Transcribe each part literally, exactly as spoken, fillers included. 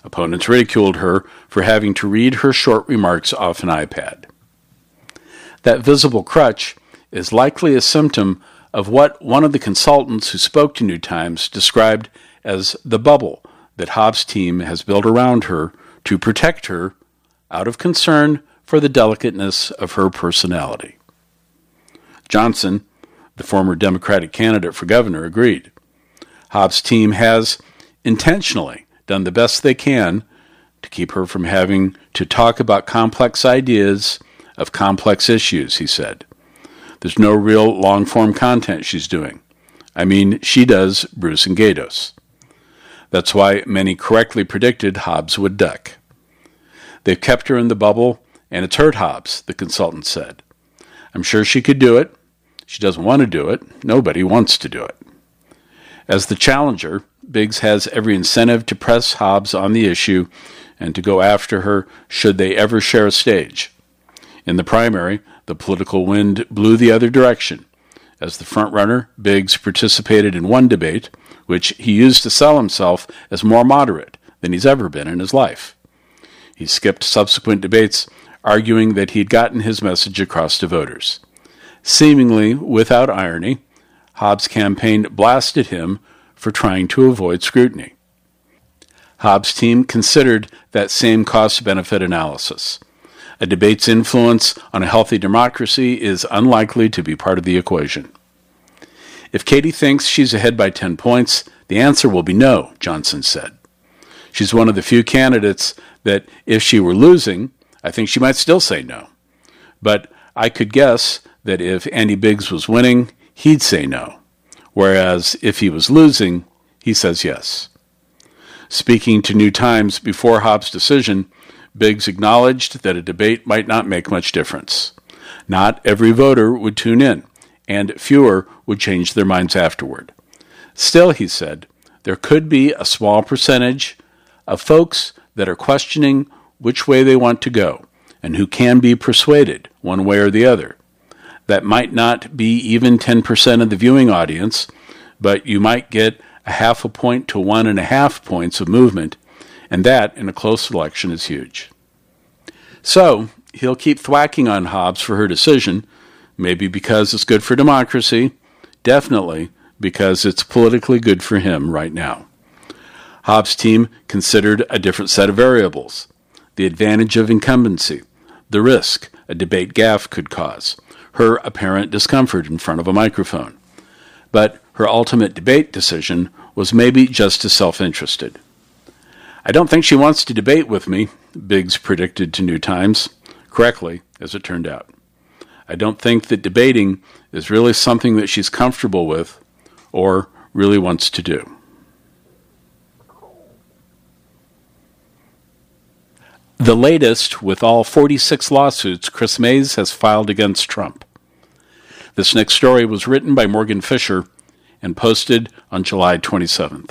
Opponents ridiculed her for having to read her short remarks off an iPad. That visible crutch is likely a symptom of what one of the consultants who spoke to New Times described as the bubble that Hobbs' team has built around her to protect her out of concern for the delicateness of her personality. Johnson, the former Democratic candidate for governor, agreed. Hobbs' team has intentionally done the best they can to keep her from having to talk about complex ideas of complex issues, he said. There's no real long-form content she's doing. I mean, she does Bruce and Gatos. That's why many correctly predicted Hobbs would duck. They've kept her in the bubble, and it's hurt Hobbs, the consultant said. I'm sure she could do it. She doesn't want to do it. Nobody wants to do it. As the challenger, Biggs has every incentive to press Hobbs on the issue and to go after her should they ever share a stage. In the primary, the political wind blew the other direction. As the frontrunner, Biggs participated in one debate, which he used to sell himself as more moderate than he's ever been in his life. He skipped subsequent debates, arguing that he'd gotten his message across to voters. Seemingly without irony, Hobbs' campaign blasted him for trying to avoid scrutiny. Hobbs' team considered that same cost-benefit analysis. A debate's influence on a healthy democracy is unlikely to be part of the equation. If Katie thinks she's ahead by ten points, the answer will be no, Johnson said. She's one of the few candidates that if she were losing, I think she might still say no. But I could guess that if Andy Biggs was winning, he'd say no, whereas if he was losing, he says yes. Speaking to New Times before Hobbs' decision, Biggs acknowledged that a debate might not make much difference. Not every voter would tune in, and fewer would change their minds afterward. Still, he said, there could be a small percentage of folks that are questioning which way they want to go, and who can be persuaded one way or the other. That might not be even ten percent of the viewing audience, but you might get a half a point to one and a half points of movement, and that, in a close election, is huge. So, he'll keep thwacking on Hobbs for her decision, maybe because it's good for democracy, definitely because it's politically good for him right now. Hobbs' team considered a different set of variables: the advantage of incumbency, the risk a debate gaffe could cause, her apparent discomfort in front of a microphone. But her ultimate debate decision was maybe just as self-interested. I don't think she wants to debate with me, Biggs predicted to New Times, correctly, as it turned out. I don't think that debating is really something that she's comfortable with or really wants to do. The latest with all forty-six lawsuits Chris Mays has filed against Trump. This next story was written by Morgan Fisher and posted on July twenty-seventh.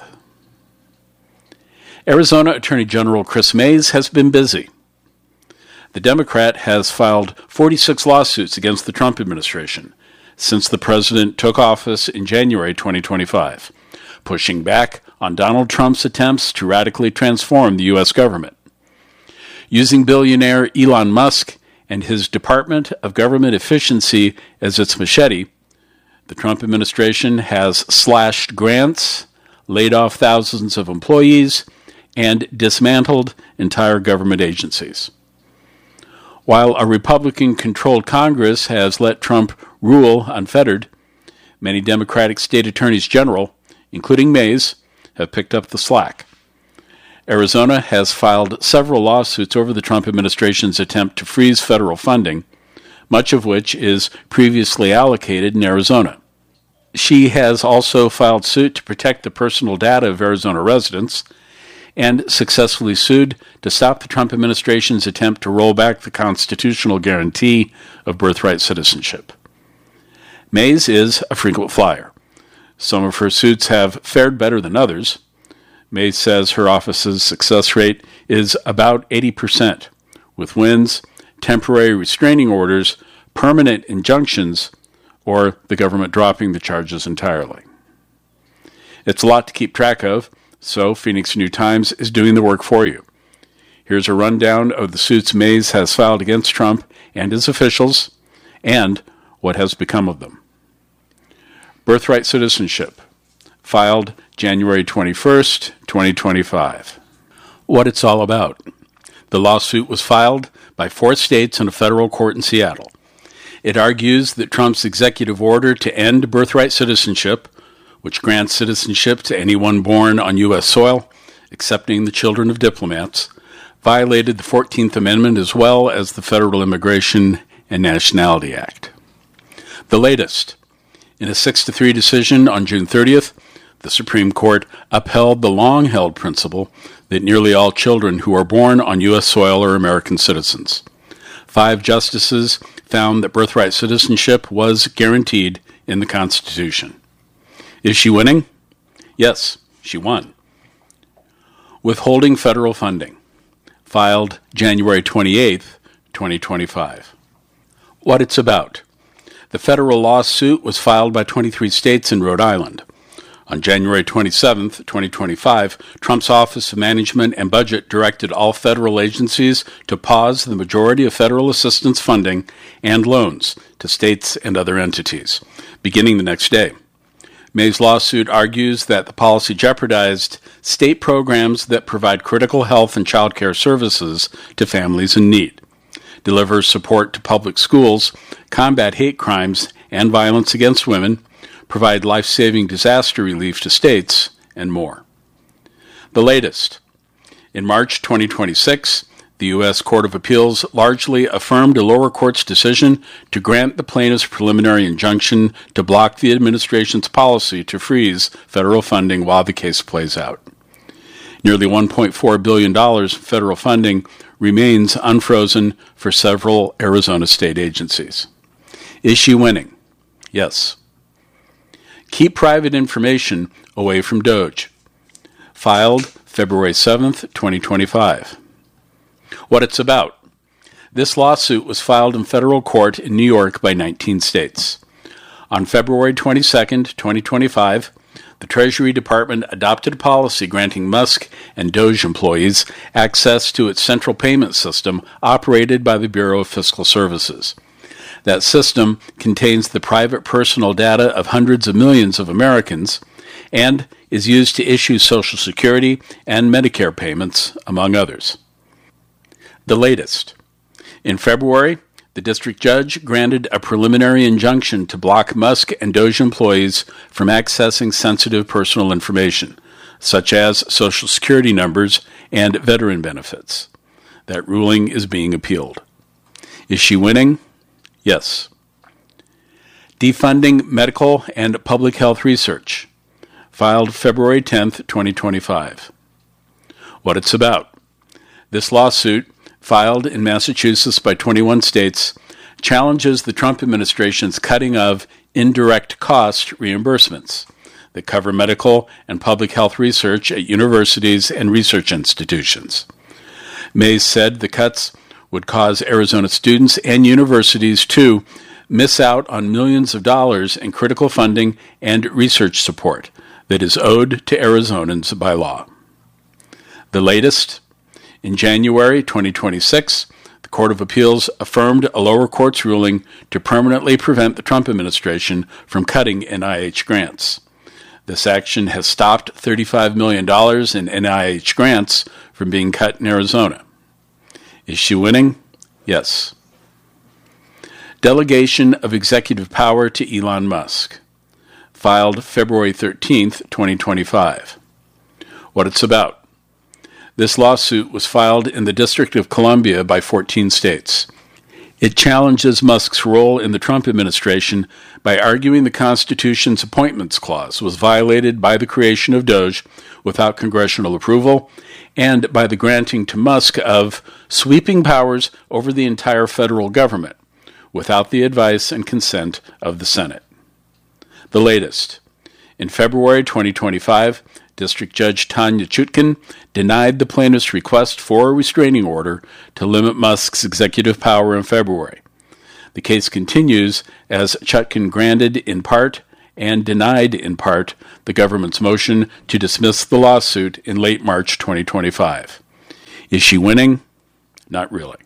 Arizona Attorney General Chris Mays has been busy. The Democrat has filed forty-six lawsuits against the Trump administration since the president took office in January twenty twenty-five, pushing back on Donald Trump's attempts to radically transform the U S government. Using billionaire Elon Musk and his Department of Government Efficiency as its machete, the Trump administration has slashed grants, laid off thousands of employees, and dismantled entire government agencies. While a Republican-controlled Congress has let Trump rule unfettered, many Democratic state attorneys general, including Mays, have picked up the slack. Arizona has filed several lawsuits over the Trump administration's attempt to freeze federal funding, much of which is previously allocated in Arizona. She has also filed suit to protect the personal data of Arizona residents and successfully sued to stop the Trump administration's attempt to roll back the constitutional guarantee of birthright citizenship. Mays is a frequent flyer. Some of her suits have fared better than others. Mays says her office's success rate is about eighty percent, with wins, temporary restraining orders, permanent injunctions, or the government dropping the charges entirely. It's a lot to keep track of, So Phoenix New-Times is doing the work for you. Here's a rundown of the suits Mays has filed against Trump and his officials, and what has become of them. Birthright citizenship, filed January twenty-first, twenty twenty-five. What it's all about. The lawsuit was filed by four states and a federal court in Seattle. It argues that Trump's executive order to end birthright citizenship, which grants citizenship to anyone born on U S soil, excepting the children of diplomats, violated the fourteenth Amendment as well as the Federal Immigration and Nationality Act. The latest. In a six to three decision on June thirtieth, the Supreme Court upheld the long-held principle that nearly all children who are born on U S soil are American citizens. Five justices found that birthright citizenship was guaranteed in the Constitution. Is she winning? Yes, she won. Withholding federal funding, filed January twenty-eighth, twenty twenty-five. What it's about. The federal lawsuit was filed by twenty-three states and Rhode Island. On January twenty-seventh, twenty twenty-five, Trump's Office of Management and Budget directed all federal agencies to pause the majority of federal assistance funding and loans to states and other entities, beginning the next day. May's lawsuit argues that the policy jeopardized state programs that provide critical health and child care services to families in need, deliver support to public schools, combat hate crimes and violence against women, provide life-saving disaster relief to states, and more. The latest. In March twenty twenty-six, the U S Court of Appeals largely affirmed a lower court's decision to grant the plaintiff's preliminary injunction to block the administration's policy to freeze federal funding while the case plays out. Nearly one point four billion dollars in federal funding remains unfrozen for several Arizona state agencies. Is she winning? Yes. Keep private information away from DOJ. Filed February seventh, twenty twenty-five. What it's about. This lawsuit was filed in federal court in New York by nineteen states. On February twenty-second, twenty twenty-five, the Treasury Department adopted a policy granting Musk and DOJ employees access to its central payment system operated by the Bureau of Fiscal Services. That system contains the private personal data of hundreds of millions of Americans and is used to issue Social Security and Medicare payments, among others. The latest. In February, the district judge granted a preliminary injunction to block Musk and DOJ employees from accessing sensitive personal information, such as Social Security numbers and veteran benefits. That ruling is being appealed. Is she winning? Yes. Defunding medical and public health research, filed February tenth, twenty twenty-five. What it's about. This lawsuit, filed in Massachusetts by twenty-one states, challenges the Trump administration's cutting of indirect cost reimbursements that cover medical and public health research at universities and research institutions. Mays said the cuts would cause Arizona students and universities to miss out on millions of dollars in critical funding and research support that is owed to Arizonans by law. The latest. In January twenty twenty-six, the Court of Appeals affirmed a lower court's ruling to permanently prevent the Trump administration from cutting N I H grants. This action has stopped thirty-five million dollars in N I H grants from being cut in Arizona. Is she winning? Yes. Delegation of executive power to Elon Musk, filed February thirteenth, twenty twenty-five. What it's about. This lawsuit was filed in the District of Columbia by fourteen states. It challenges Musk's role in the Trump administration by arguing the Constitution's Appointments Clause was violated by the creation of DOJ without congressional approval and by the granting to Musk of sweeping powers over the entire federal government without the advice and consent of the Senate. The latest. In February twenty twenty-five, District Judge Tanya Chutkan denied the plaintiff's request for a restraining order to limit Musk's executive power in February. The case continues as Chutkan granted, in part, and denied, in part, the government's motion to dismiss the lawsuit in late March twenty twenty-five. Is she winning? Not really.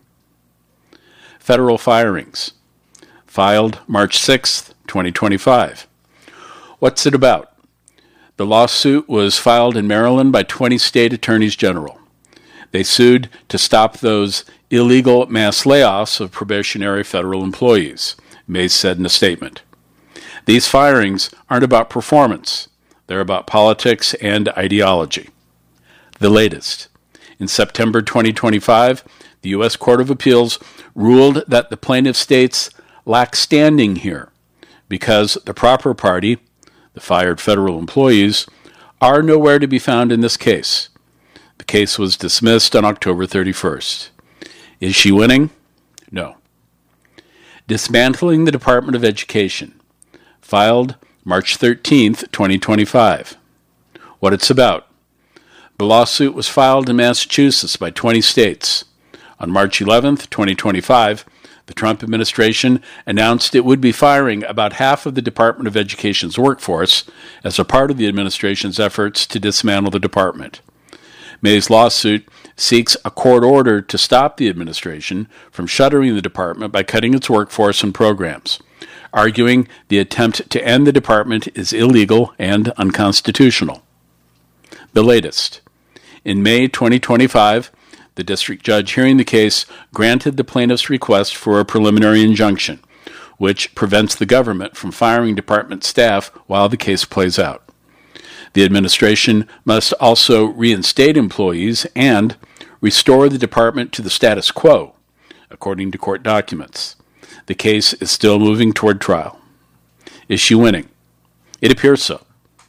Federal firings. Filed March sixth, twenty twenty-five. What's it about? The lawsuit was filed in Maryland by twenty state attorneys general. They sued to stop those illegal mass layoffs of probationary federal employees, Mays said in a statement. These firings aren't about performance. They're about politics and ideology. The latest. In September twenty twenty-five, the U S Court of Appeals ruled that the plaintiff states lack standing here because the proper party, the fired federal employees, are nowhere to be found in this case. The case was dismissed on October thirty-first. Is she winning? No. Dismantling the Department of Education. Filed March thirteenth, twenty twenty-five. What it's about. The lawsuit was filed in Massachusetts by twenty states. On March eleventh, twenty twenty-five, the Trump administration announced it would be firing about half of the Department of Education's workforce as a part of the administration's efforts to dismantle the department. May's lawsuit seeks a court order to stop the administration from shuttering the department by cutting its workforce and programs, arguing the attempt to end the department is illegal and unconstitutional. The latest. In May twenty twenty-five, the district judge hearing the case granted the plaintiff's request for a preliminary injunction, which prevents the government from firing department staff while the case plays out. The administration must also reinstate employees and restore the department to the status quo, according to court documents. The case is still moving toward trial. Is she winning? It appears so.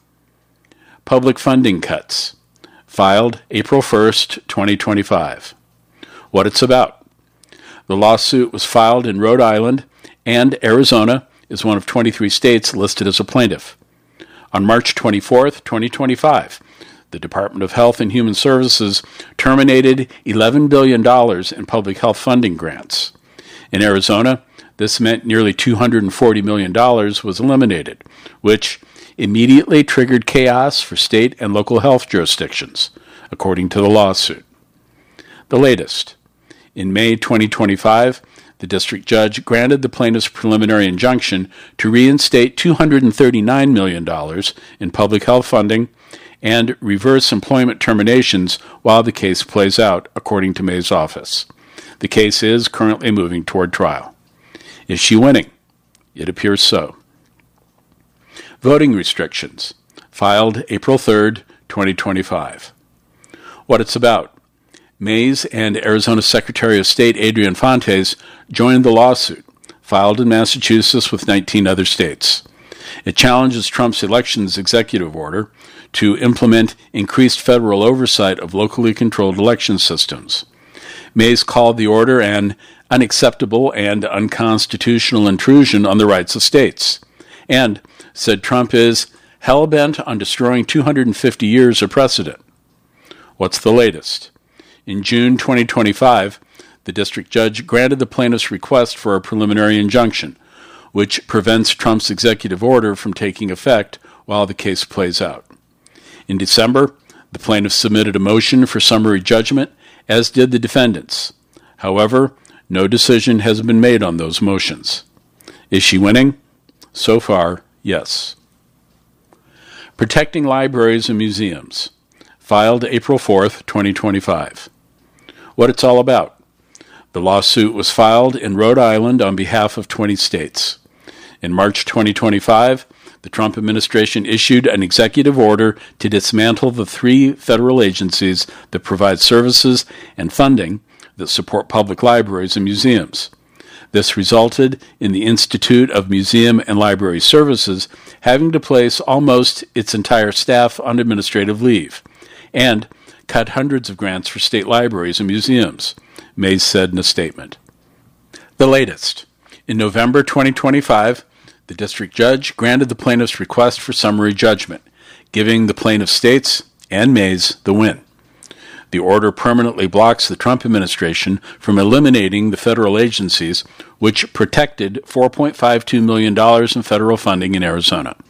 Public funding cuts. Filed April first, twenty twenty-five. What it's about. The lawsuit was filed in Rhode Island, and Arizona is one of twenty-three states listed as a plaintiff. On March twenty-fourth, twenty twenty-five, the Department of Health and Human Services terminated eleven billion dollars in public health funding grants. In Arizona, this meant nearly two hundred forty million dollars was eliminated, which immediately triggered chaos for state and local health jurisdictions, according to the lawsuit. The latest. In May twenty twenty-five, the district judge granted the plaintiff's preliminary injunction to reinstate two hundred thirty-nine million dollars in public health funding and reverse employment terminations while the case plays out, according to May's office. The case is currently moving toward trial. Is she winning? It appears so. Voting restrictions. Filed April third, twenty twenty-five. What it's about. Mays and Arizona Secretary of State Adrian Fontes joined the lawsuit, filed in Massachusetts with nineteen other states. It challenges Trump's elections executive order to implement increased federal oversight of locally controlled election systems. Mays called the order an unacceptable and unconstitutional intrusion on the rights of states, and said Trump is hell-bent on destroying two hundred fifty years of precedent. What's the latest? In June twenty twenty-five, the district judge granted the plaintiff's request for a preliminary injunction, which prevents Trump's executive order from taking effect while the case plays out. In December, the plaintiff submitted a motion for summary judgment, as did the defendants. However, no decision has been made on those motions. Is she winning? So far, yes. Protecting libraries and museums. Filed April fourth, twenty twenty-five. What it's all about. The lawsuit was filed in Rhode Island on behalf of twenty states. In March twenty twenty-five, the Trump administration issued an executive order to dismantle the three federal agencies that provide services and funding that support public libraries and museums. This resulted in the Institute of Museum and Library Services having to place almost its entire staff on administrative leave and cut hundreds of grants for state libraries and museums, Mays said in a statement. The latest. In November twenty twenty-five, the district judge granted the plaintiff's request for summary judgment, giving the plaintiff states and Mays the win. The order permanently blocks the Trump administration from eliminating the federal agencies which protected four point five two million dollars in federal funding in Arizona.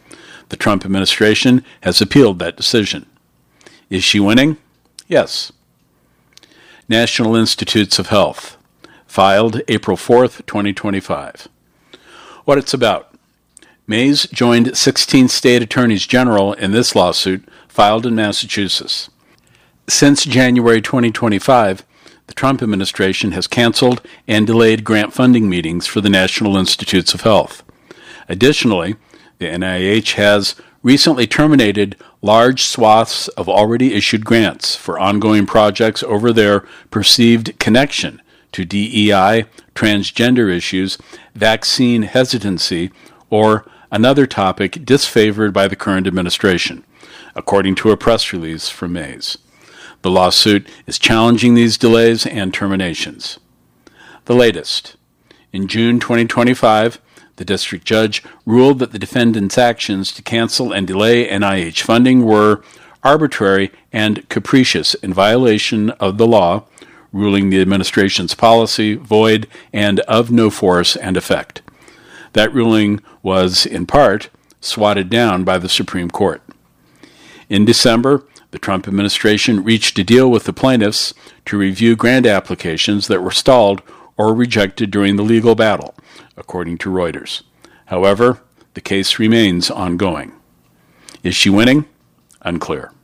The Trump administration has appealed that decision. Is she winning? Yes. National Institutes of Health, filed April fourth, twenty twenty-five. What it's about. Mays joined sixteen state attorneys general in this lawsuit filed in Massachusetts. Since January twenty twenty-five, the Trump administration has canceled and delayed grant funding meetings for the National Institutes of Health. Additionally, the N I H has recently terminated large swaths of already issued grants for ongoing projects over their perceived connection to D E I, transgender issues, vaccine hesitancy, or another topic disfavored by the current administration, according to a press release from Mays. The lawsuit is challenging these delays and terminations. The latest. In June twenty twenty-five, the district judge ruled that the defendants' actions to cancel and delay N I H funding were arbitrary and capricious in violation of the law, ruling the administration's policy void and of no force and effect. That ruling was, in part, swatted down by the Supreme Court. In December, the Trump administration reached a deal with the plaintiffs to review grant applications that were stalled or rejected during the legal battle, according to Reuters. However, the case remains ongoing. Is she winning? Unclear.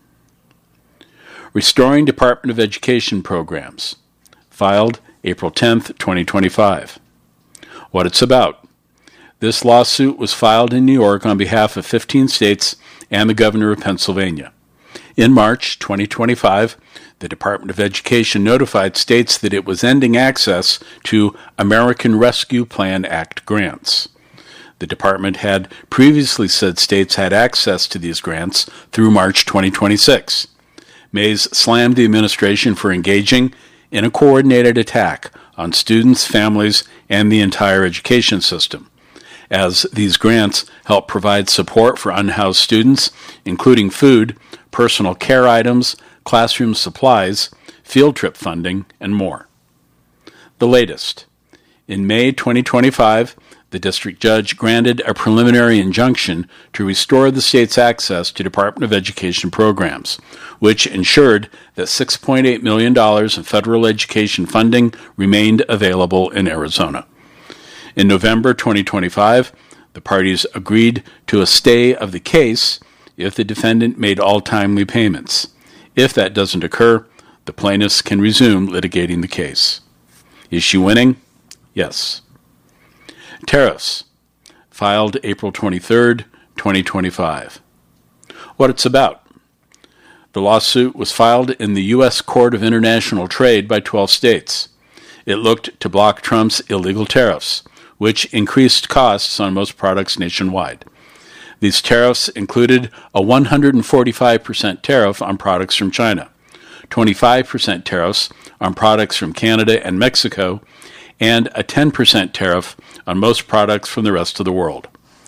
Restoring Department of Education Programs, filed April tenth, twenty twenty-five. What it's about. This lawsuit was filed in New York on behalf of fifteen states and the governor of Pennsylvania. In March twenty twenty-five, the Department of Education notified states that it was ending access to American Rescue Plan Act grants. The department had previously said states had access to these grants through March twenty twenty-six. Mays slammed the administration for engaging in a coordinated attack on students, families, and the entire education system, as these grants help provide support for unhoused students, including food, personal care items, classroom supplies, field trip funding, and more. The latest. In May twenty twenty-five, the district judge granted a preliminary injunction to restore the state's access to Department of Education programs, which ensured that six point eight million dollars in federal education funding remained available in Arizona. In November twenty twenty-five, the parties agreed to a stay of the case if the defendant made all timely payments. If that doesn't occur, the plaintiffs can resume litigating the case. Is she winning? Yes. Tariffs, filed April twenty-third, twenty twenty-five. What it's about. The lawsuit was filed in the U S Court of International Trade by twelve states. It looked to block Trump's illegal tariffs, which increased costs on most products nationwide. These tariffs included a one hundred forty-five percent tariff on products from China, twenty-five percent tariffs on products from Canada and Mexico, and a ten percent tariff on most products from the rest of the world.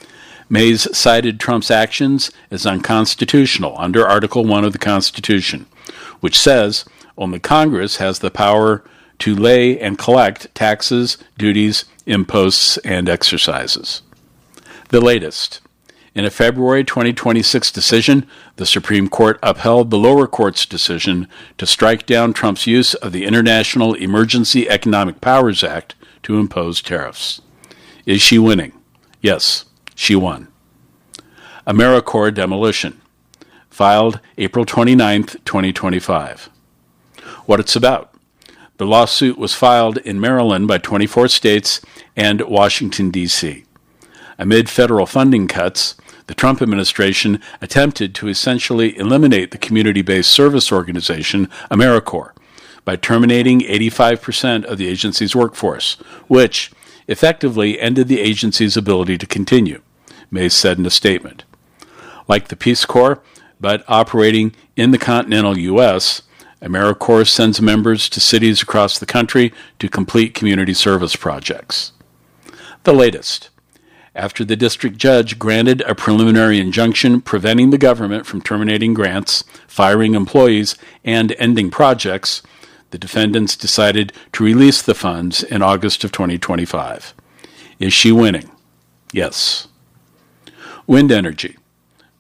Mays cited Trump's actions as unconstitutional under Article one of the Constitution, which says only Congress has the power to lay and collect taxes, duties, imposts, and exercises. The latest. In a February twenty twenty-six decision, the Supreme Court upheld the lower court's decision to strike down Trump's use of the International Emergency Economic Powers Act to impose tariffs. Is she winning? Yes, she won. AmeriCorps demolition, filed April twenty-ninth, twenty twenty-five. What it's about. The lawsuit was filed in Maryland by twenty-four states and Washington, D C Amid federal funding cuts, the Trump administration attempted to essentially eliminate the community-based service organization AmeriCorps by terminating eighty-five percent of the agency's workforce, which effectively ended the agency's ability to continue, Mays said in a statement. Like the Peace Corps, but operating in the continental U S, AmeriCorps sends members to cities across the country to complete community service projects. The latest. After the district judge granted a preliminary injunction preventing the government from terminating grants, firing employees, and ending projects, the defendants decided to release the funds in August of twenty twenty-five. Is she winning? Yes. Wind energy,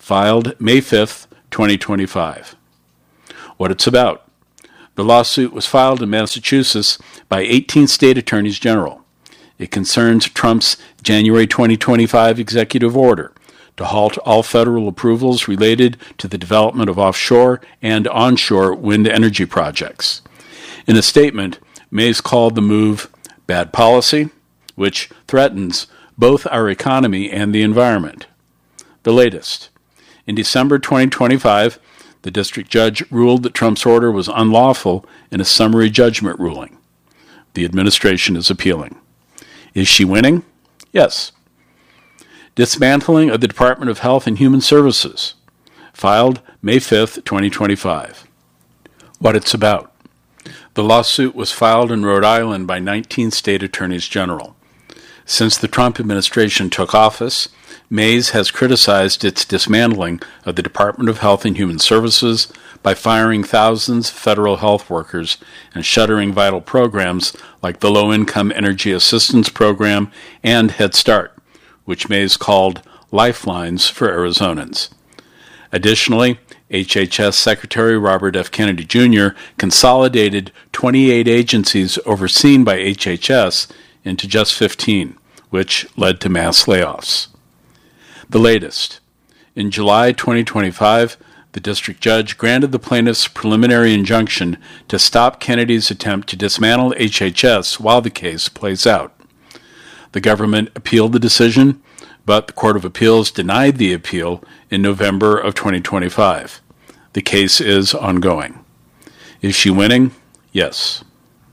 filed May fifth, twenty twenty-five. What it's about. The lawsuit was filed in Massachusetts by eighteen state attorneys general. It concerns Trump's January twenty twenty-five executive order to halt all federal approvals related to the development of offshore and onshore wind energy projects. In a statement, Mays called the move bad policy, which threatens both our economy and the environment. The latest. In December twenty twenty-five, the district judge ruled that Trump's order was unlawful in a summary judgment ruling. The administration is appealing. Is she winning? Yes. Dismantling of the Department of Health and Human Services, filed May fifth, twenty twenty-five. What it's about. The lawsuit was filed in Rhode Island by nineteen state attorneys general. Since the Trump administration took office, Mays has criticized its dismantling of the Department of Health and Human Services by firing thousands of federal health workers and shuttering vital programs like the Low-Income Energy Assistance Program and Head Start, which Mays called lifelines for Arizonans. Additionally, H H S Secretary Robert F. Kennedy Junior consolidated twenty-eight agencies overseen by H H S into just fifteen, which led to mass layoffs. The latest. In July twenty twenty-five, the district judge granted the plaintiffs preliminary injunction to stop Kennedy's attempt to dismantle H H S while the case plays out. The government appealed the decision, but the Court of Appeals denied the appeal in November of twenty twenty-five. The case is ongoing. Is she winning? Yes.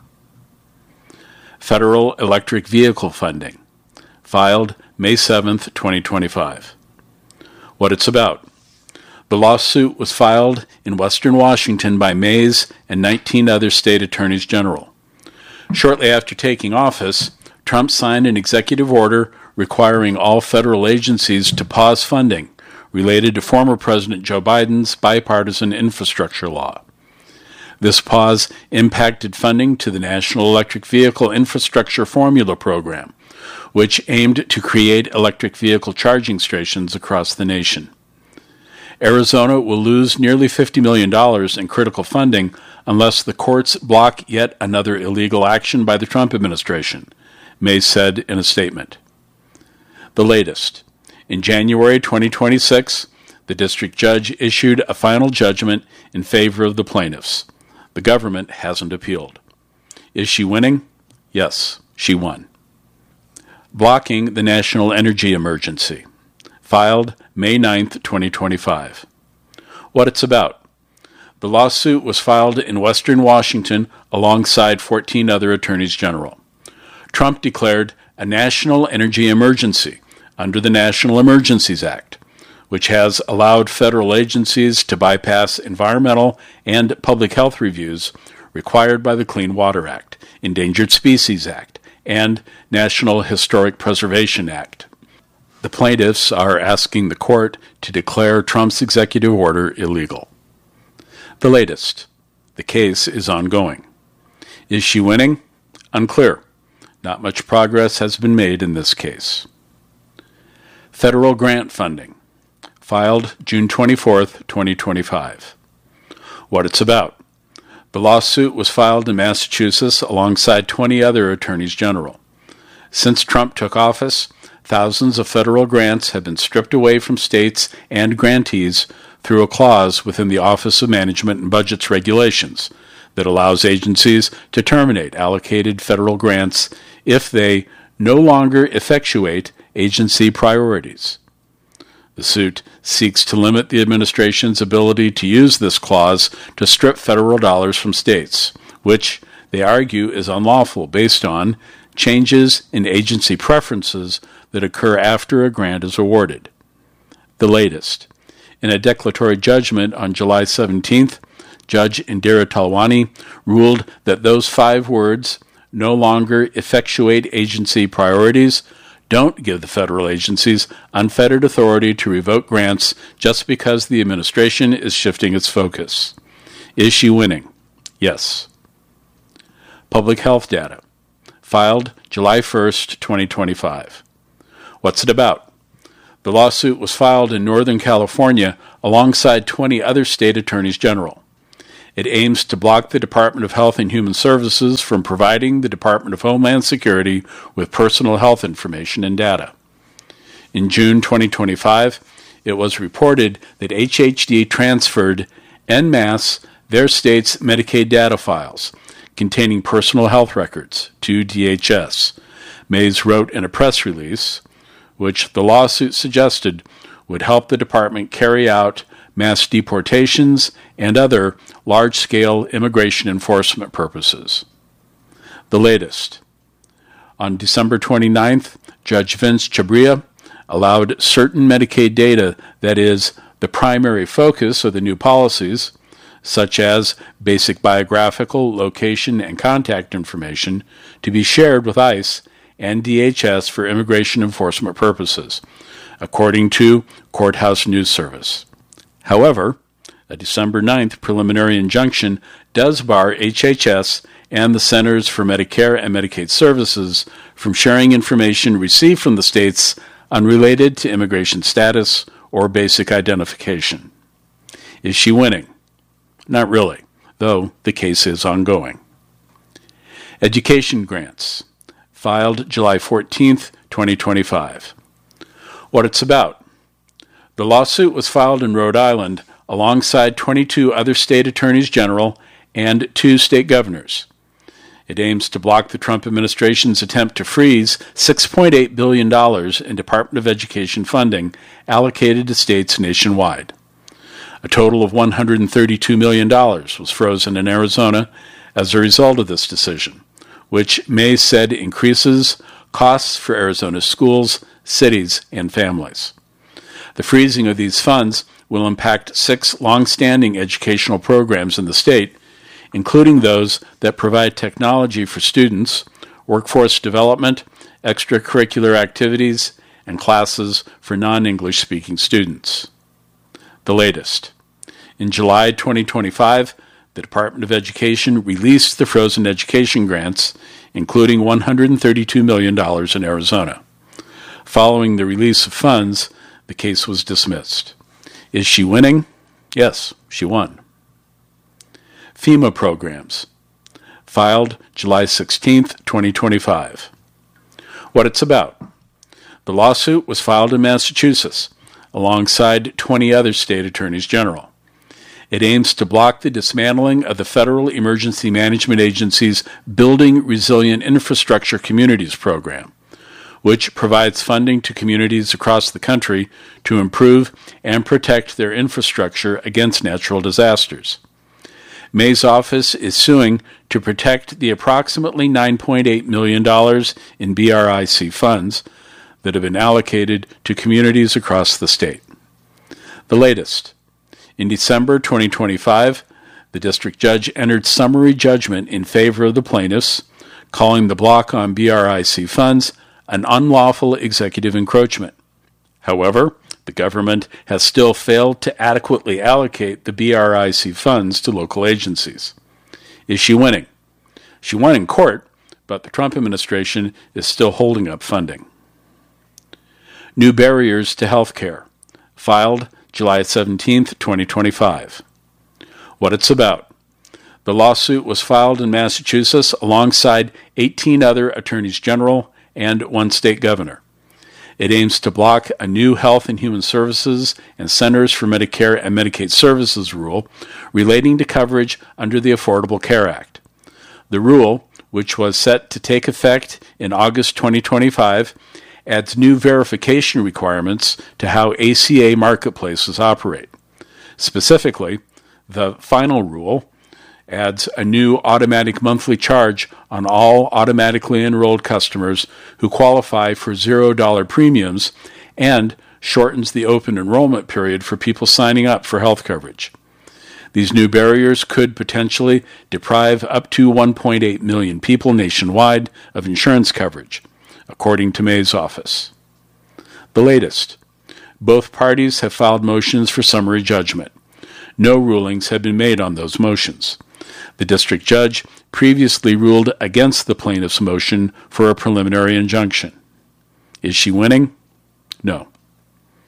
Federal electric vehicle funding, filed May seventh, twenty twenty-five. What it's about. The lawsuit was filed in Western Washington by Mays and nineteen other state attorneys general. Shortly after taking office, Trump signed an executive order requiring all federal agencies to pause funding related to former President Joe Biden's bipartisan infrastructure law. This pause impacted funding to the National Electric Vehicle Infrastructure Formula Program, which aimed to create electric vehicle charging stations across the nation. Arizona will lose nearly fifty million dollars in critical funding unless the courts block yet another illegal action by the Trump administration, Mays said in a statement. The latest. In January twenty twenty-six, the district judge issued a final judgment in favor of the plaintiffs. The government hasn't appealed. Is she winning? Yes, she won. Blocking the national energy emergency, filed May ninth, twenty twenty-five. What it's about. The lawsuit was filed in Western Washington alongside fourteen other attorneys general. Trump declared a national energy emergency under the National Emergencies Act, which has allowed federal agencies to bypass environmental and public health reviews required by the Clean Water Act, Endangered Species Act, and National Historic Preservation Act. The plaintiffs are asking the court to declare Trump's executive order illegal. The latest. The case is ongoing. Is she winning? Unclear. Not much progress has been made in this case. Federal grant funding, filed June twenty-fourth, twenty twenty-five. What it's about. The lawsuit was filed in Massachusetts alongside twenty other attorneys general. Since Trump took office, thousands of federal grants have been stripped away from states and grantees through a clause within the Office of Management and Budget's regulations that allows agencies to terminate allocated federal grants if they no longer effectuate agency priorities. The suit seeks to limit the administration's ability to use this clause to strip federal dollars from states, which they argue is unlawful based on changes in agency preferences that occur after a grant is awarded. The latest. In a declaratory judgment on July seventeenth, Judge Indira Talwani ruled that those five words, no longer effectuate agency priorities, don't give the federal agencies unfettered authority to revoke grants just because the administration is shifting its focus. Is she winning? Yes. Public health data, filed July first, twenty twenty-five. What's it about? The lawsuit was filed in Northern California alongside twenty other state attorneys general. It aims to block the Department of Health and Human Services from providing the Department of Homeland Security with personal health information and data. In June twenty twenty-five, it was reported that H H D transferred en masse their state's Medicaid data files containing personal health records to D H S. Mays wrote in a press release, which the lawsuit suggested would help the department carry out mass deportations and other large-scale immigration enforcement purposes. The latest. On December twenty-ninth, Judge Vince Chabria allowed certain Medicaid data that is the primary focus of the new policies, such as basic biographical, location, and contact information, to be shared with ICE and D H S for immigration enforcement purposes, according to Courthouse News Service. However, a December ninth preliminary injunction does bar H H S and the Centers for Medicare and Medicaid Services from sharing information received from the states unrelated to immigration status or basic identification. Is she winning? Not really, though the case is ongoing. Education grants. Filed July fourteenth, twenty twenty-five. What it's about. The lawsuit was filed in Rhode Island alongside twenty-two other state attorneys general and two state governors. It aims to block the Trump administration's attempt to freeze six point eight billion dollars in Department of Education funding allocated to states nationwide. A total of one hundred thirty-two million dollars was frozen in Arizona as a result of this decision, which May said increases costs for Arizona's schools, cities, and families. The freezing of these funds will impact six long-standing educational programs in the state, including those that provide technology for students, workforce development, extracurricular activities, and classes for non-English speaking students. The latest. In July twenty twenty-five, the Department of Education released the frozen education grants, including one hundred thirty-two million dollars in Arizona. Following the release of funds, the case was dismissed. Is she winning? Yes, she won. FEMA programs. Filed July sixteenth, twenty twenty-five. What it's about. The lawsuit was filed in Massachusetts, alongside twenty other state attorneys general. It aims to block the dismantling of the Federal Emergency Management Agency's Building Resilient Infrastructure Communities program, which provides funding to communities across the country to improve and protect their infrastructure against natural disasters. May's office is suing to protect the approximately nine point eight million dollars in B R I C funds that have been allocated to communities across the state. The latest. In December twenty twenty-five, the district judge entered summary judgment in favor of the plaintiffs, calling the block on B R I C funds an unlawful executive encroachment. However, the government has still failed to adequately allocate the B R I C funds to local agencies. Is she winning? She won in court, but the Trump administration is still holding up funding. New barriers to health care. Filed July seventeenth, twenty twenty-five. What it's about. The lawsuit was filed in Massachusetts alongside eighteen other attorneys general and one state governor. It aims to block a new Health and Human Services and Centers for Medicare and Medicaid Services rule relating to coverage under the Affordable Care Act. The rule, which was set to take effect in August twenty twenty-five, adds new verification requirements to how A C A marketplaces operate. Specifically, the final rule adds a new automatic monthly charge on all automatically enrolled customers who qualify for zero dollar premiums and shortens the open enrollment period for people signing up for health coverage. These new barriers could potentially deprive up to one point eight million people nationwide of insurance coverage, according to May's office. The latest. Both parties have filed motions for summary judgment. No rulings have been made on those motions. The district judge previously ruled against the plaintiff's motion for a preliminary injunction. Is she winning? No.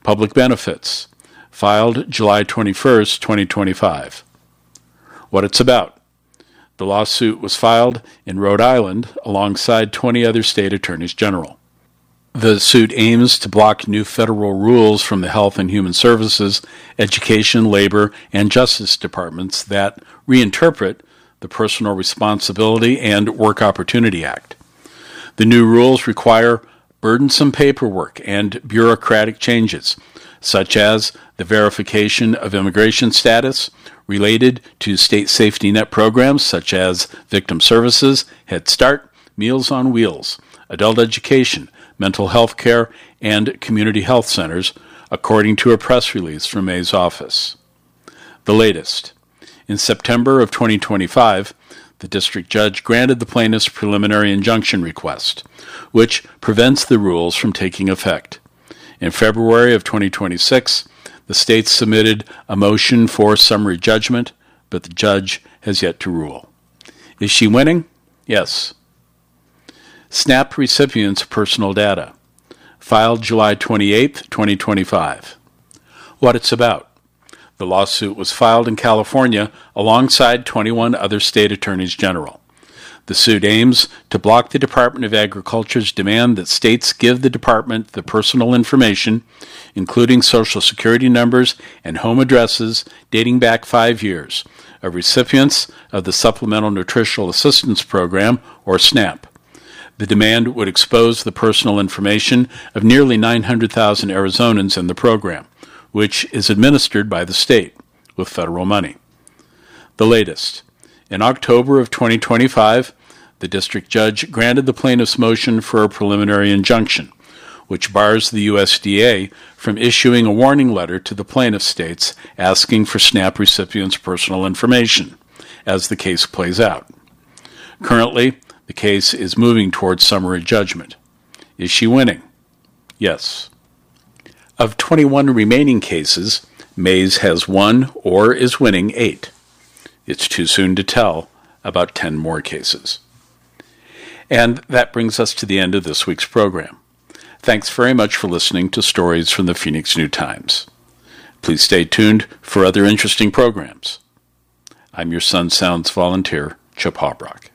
Public Benefits, filed July twenty-first, twenty twenty-five. What it's about. The lawsuit was filed in Rhode Island alongside twenty other state attorneys general. The suit aims to block new federal rules from the Health and Human Services, Education, Labor, and Justice Departments that reinterpret the Personal Responsibility and Work Opportunity Act. The new rules require burdensome paperwork and bureaucratic changes, such as the verification of immigration status related to state safety net programs such as Victim Services, Head Start, Meals on Wheels, adult education, mental health care, and community health centers, according to a press release from May's office. The latest. In September of twenty twenty-five, the district judge granted the plaintiff's preliminary injunction request, which prevents the rules from taking effect. In February of twenty twenty-six, the state submitted a motion for summary judgment, but the judge has yet to rule. Is she winning? Yes. SNAP recipients' personal data, filed July twenty-eighth, twenty twenty-five. What it's about. The lawsuit was filed in California alongside twenty-one other state attorneys general. The suit aims to block the Department of Agriculture's demand that states give the department the personal information, including Social Security numbers and home addresses dating back five years, of recipients of the Supplemental Nutritional Assistance Program, or SNAP. The demand would expose the personal information of nearly nine hundred thousand Arizonans in the program, which is administered by the state with federal money. The latest. In October of twenty twenty-five, the district judge granted the plaintiff's motion for a preliminary injunction, which bars the U S D A from issuing a warning letter to the plaintiff states asking for SNAP recipients' personal information, as the case plays out. Currently, the case is moving towards summary judgment. Is she winning? Yes. Of twenty-one remaining cases, Mays has won or is winning eight. It's too soon to tell about ten more cases. And that brings us to the end of this week's program. Thanks very much for listening to Stories from the Phoenix New-Times. Please stay tuned for other interesting programs. I'm your Sun Sounds volunteer, Chip Hobrock.